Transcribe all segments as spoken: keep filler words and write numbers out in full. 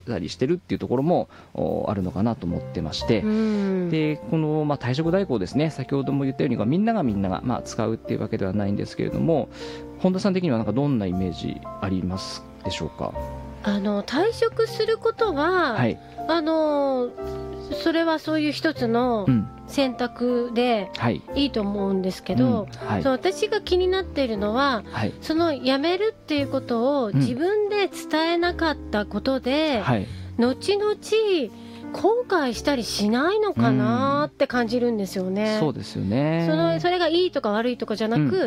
たりしてるっていうところもあるのかなと思ってまして、でこの、まあ、退職代行ですね、先ほども言ったようにみんながみんなが、まあ、使うっていうわけではないんですけれども、本田さん的にはなんかどんなイメージありますでしょうか。 あの退職することは、はい、あのそれはそういう一つの選択でいいと思うんですけど、うんはい、そう私が気になっているのは、はい、その辞めるっていうことを自分で伝えなかったことで、うんはい、後々後悔したりしないのかなって感じるんですよね、うん、そうですよね。そのそれがいいとか悪いとかじゃなく、うんうんうん、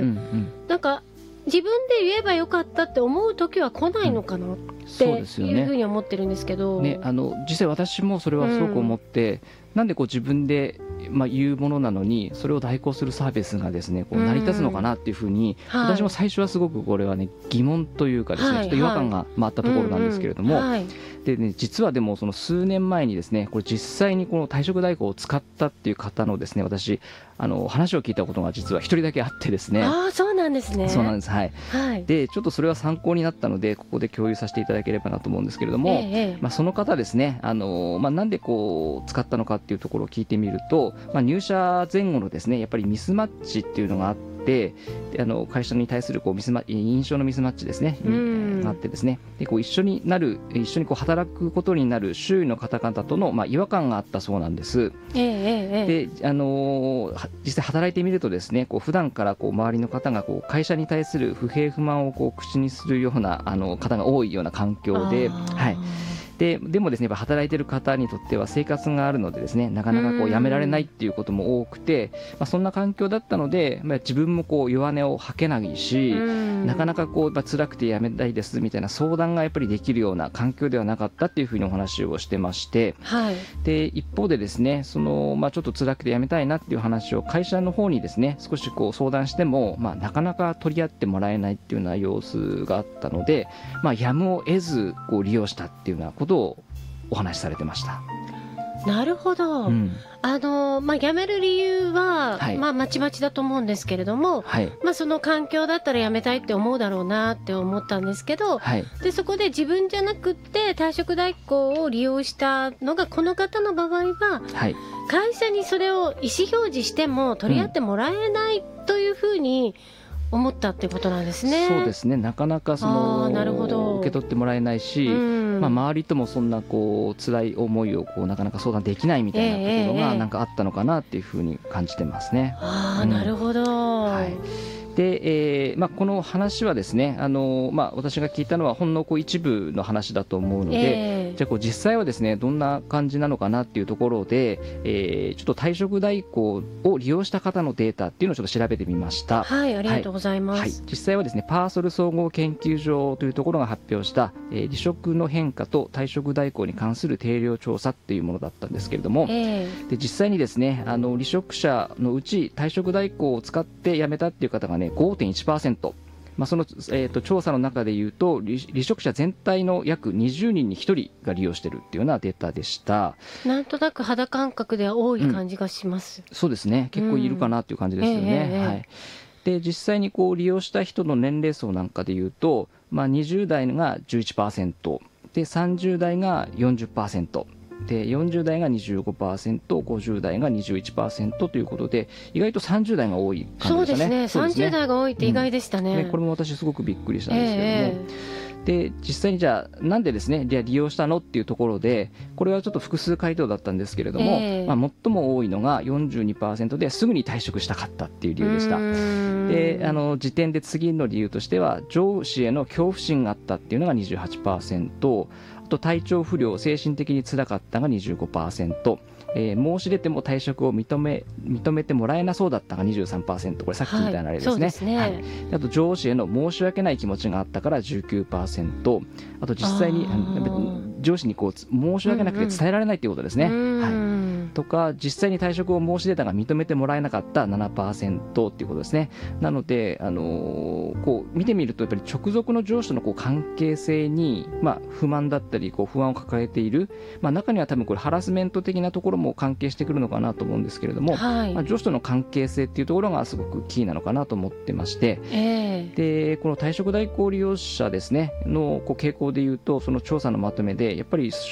なんか自分で言えばよかったって思う時は来ないのかなっていうふうに思ってるんですけど、 ね、あの実際私もそれはすごく思って、うん、なんでこう自分で、まあ、言うものなのにそれを代行するサービスがですねこう成り立つのかなっていうふうに、うん、私も最初はすごくこれはね疑問というかですね、はい、ちょっと違和感があったところなんですけれども、はいはいでね、実はでもその数年前にですねこれ実際にこの退職代行を使ったっていう方のですね私あの話を聞いたことが実は一人だけあってですね。 ああそうなんですね。 そうなんです、はいはい、でちょっとそれは参考になったのでここで共有させていただければなと思うんですけれども、ええまあ、その方ですねあの、まあ、なんでこう使ったのかっていうところを聞いてみると、まあ、入社前後のですねやっぱりミスマッチっていうのがあってであの会社に対するこうミスマ印象のミスマッチですねがあってですねでこう一緒になる一緒にこう働くことになる周囲の方々との、まあ、違和感があったそうなんです、えーえー、であの実際働いてみるとですねこう普段からこう周りの方がこう会社に対する不平不満をこう口にするようなあの方が多いような環境で、はいで, でもですねやっぱ働いている方にとっては生活があるのでですねなかなかこう辞められないっていうことも多くて、まあ、そんな環境だったので、まあ、自分もこう弱音を吐けないしなかなかこう、まあ、辛くて辞めたいですみたいな相談がやっぱりできるような環境ではなかったっていうふうにお話をしてまして、はい、で一方でですねその、まあ、ちょっと辛くて辞めたいなっていう話を会社の方にですね少しこう相談しても、まあ、なかなか取り合ってもらえないっていうような様子があったので、まあ、やむを得ずこう利用したっていうようなことをお話しされてました。 なるほど、うんあのまあ、辞める理由は、はいまあ、まちまちだと思うんですけれども、はいまあ、その環境だったら辞めたいって思うだろうなって思ったんですけど、はい、でそこで自分じゃなくって退職代行を利用したのがこの方の場合は、はい、会社にそれを意思表示しても取り合ってもらえないというふうに、うん思ったってことなんですね。 そうですねなかなかそのなるほど受け取ってもらえないし、うんまあ、周りともそんなこう辛い思いをこうなかなか相談できないみたいなところがなんかあったのかなっていうふうに感じてますね。 あ、うん、なるほど、はいでえーまあ、この話はですねあの、まあ、私が聞いたのはほんのこう一部の話だと思うので、えー、じゃあこう実際はですねどんな感じなのかなっていうところで、えー、ちょっと退職代行を利用した方のデータっていうのをちょっと調べてみました。 はいありがとうございます、はいはい、 実際はですねパーソル総合研究所というところが発表した、えー、離職の変化と退職代行に関する定量調査っていうものだったんですけれども、えー、で実際にですねあの離職者のうち退職代行を使って辞めたっていう方がね ごてんいちパーセント、まあ、その、えー、と調査の中でいうと 離, 離職者全体の約にじゅうにんにひとりが利用しているっていうようなデータでした。 なんとなく肌感覚では多い感じがします、 うん、そうですね結構いるかなっていう感じですよね、うんえーえーはい、で実際にこう利用した人の年齢層なんかでいうと、まあ、にじゅう代が じゅういちパーセント でさんじゅう代が よんじゅっパーセントでよんじゅう代が にじゅうごパーセント、ごじゅう代が にじゅういちパーセント ということで意外とさんじゅう代が多い感じでしたね。 そうですね、さんじゅう代が多いって意外でしたね、 うん、ねこれも私すごくびっくりしたんですけども、えー、で実際にじゃあなんでですね利用したのっていうところでこれはちょっと複数回答だったんですけれども、えーまあ、最も多いのが よんじゅうにパーセント ですぐに退職したかったっていう理由でした。であの時点で次の理由としては上司への恐怖心があったっていうのが にじゅうはちパーセント、あと体調不良精神的に辛かったが にじゅうごパーセント、えー、申し出ても退職を認め、認めてもらえなそうだったが にじゅうさんパーセント、 これさっきみたいなあれですね、はい、そうですね、はい、あと上司への申し訳ない気持ちがあったから じゅうきゅうパーセント、 あと実際に上司にこう申し訳なくて伝えられないということですね、うんうんはい、とか実際に退職を申し出たが認めてもらえなかった ななパーセント ということですね。なので、あのー、こう見てみるとやっぱり直属の上司とのこう関係性に、まあ、不満だったりこう不安を抱えている、まあ、中には多分これハラスメント的なところも関係してくるのかなと思うんですけれども、はいまあ、上司との関係性っていうところがすごくキーなのかなと思ってまして、えー、でこの退職代行利用者ですねのこう傾向でいうとその調査のまとめでやっぱり